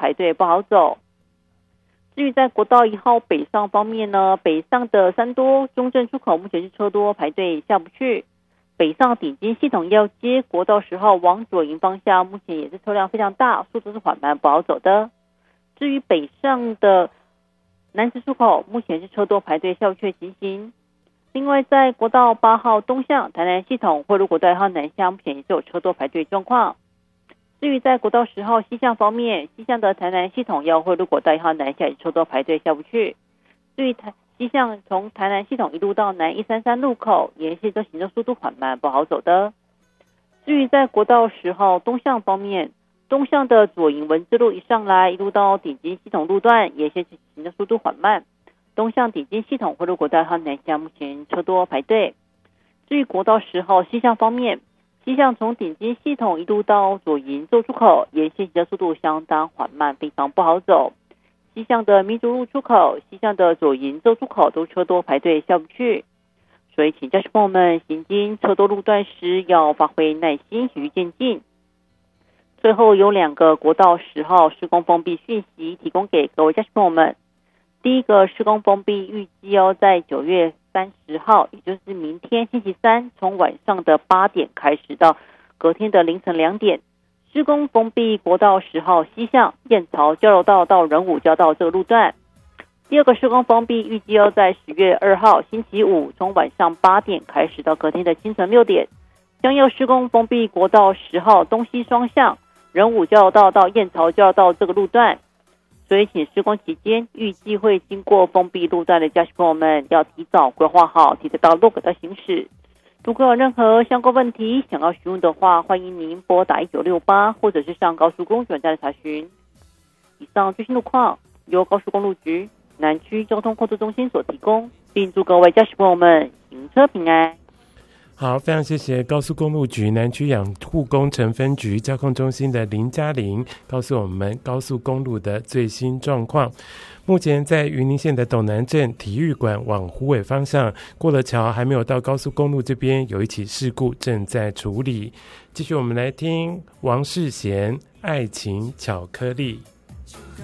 排队不好走。至于在国道1号北上方面呢，北上的三多中正出口目前是车多排队下不去，北上顶尖系统要接国道10号往左营方向，目前也是车辆非常大，速度是缓慢不好走的。至于北上的南石出口，目前是车多排队下不去的情形。另外在国道8号东向台南系统或如国道1号南向，目前也是有车多排队状况。至于在国道10号西向方面，西向的台南系统要汇入国道1号南下，也车多排队下不去。至于西向从台南系统一路到南133路口，沿线都行车速度缓慢不好走的。至于在国道10号东向方面，东向的左营文字路一上来，一路到顶尖系统路段，沿线行车速度缓慢。东向顶尖系统汇入国道1号南下，目前车多排队。至于国道10号西向方面，西向从顶尖系统一路到左营州出口，沿线行车速度相当缓慢，非常不好走。西向的民族路出口、西向的左营州出口都车多排队下不去，所以请驾驶朋友们行经车多路段时要发挥耐心，循序渐进。最后有2个国道10号施工封闭讯息提供给各位驾驶朋友们。第一个施工封闭预计在9月30号，也就是明天星期三，从晚上的8点开始到隔天的凌晨2点，施工封闭国道10号西向燕巢交流道到仁武交道这个路段。第二个施工封闭预计在10月2号星期五，从晚上8点开始到隔天的清晨6点，将要施工封闭国道10号东西双向仁武交流道到燕巢交流道这个路段。所以请施工期间预计会经过封闭路段的驾驶朋友们要提早规划好提早到路口的行驶。如果有任何相关问题想要询问的话，欢迎您拨打1968或者是上高速公路转站查询。以上最新路况由高速公路局南区交通控制中心所提供，并祝各位驾驶朋友们行车平安。 好，非常谢谢高速公路局南区养护工程分局交控中心的林嘉玲告诉我们高速公路的最新状况。目前在云林县的斗南镇体育馆往虎尾方向过了桥，还没有到高速公路这边，有一起事故正在处理。继续我们来听王世贤爱情巧克力。